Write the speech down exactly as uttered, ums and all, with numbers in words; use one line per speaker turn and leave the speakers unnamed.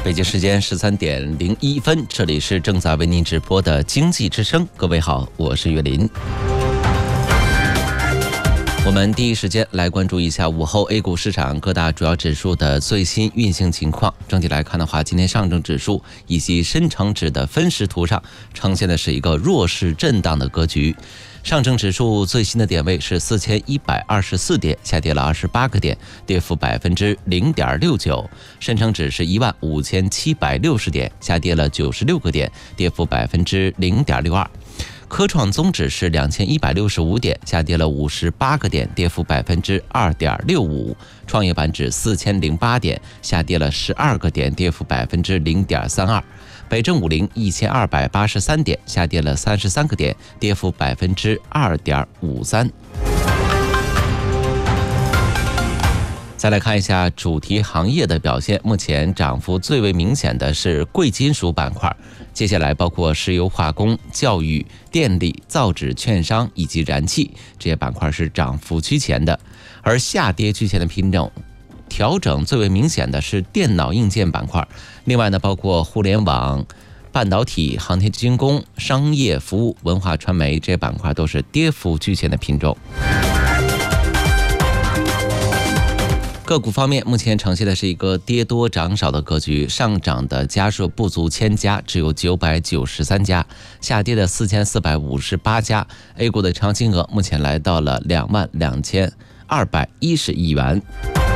北京时间十三点零一分，这里是正在为您直播的经济之声。各位好，我是岳林。我们第一时间来关注一下午后 A 股市场各大主要指数的最新运行情况。整体来看的话，今天上证指数以及深成指的分时图上呈现的是一个弱势震荡的格局。上证指数最新的点位是四千一百二十四点，下跌了二十八个点，跌幅百分之零点六九。深成指是一万五千七百六十点，下跌了九十六个点，跌幅百分之零点六二。科创综指是两千一百六十五点，下跌了五十八个点，跌幅百分之二点六五。创业板指四千零八点，下跌了十二个点，跌幅百分之零点三二。北证五零一千二百八十三点，下跌了三十三个点，跌幅百分之二点五三。再来看一下主题行业的表现，目前涨幅最为明显的是贵金属板块，接下来包括石油化工、教育、电力、造纸、券商以及燃气这些板块是涨幅居前的，而下跌居前的品种调整最为明显的是电脑硬件板块，另外呢，包括互联网、半导体、航天军工、商业服务、文化传媒这些板块都是跌幅居前的品种。个股方面，目前呈现的是一个跌多涨少的格局，上涨的家数不足千家，只有九百九十三家，下跌的四千四百五十八家。A 股的成交金额目前来到了两万两千二百一十亿元。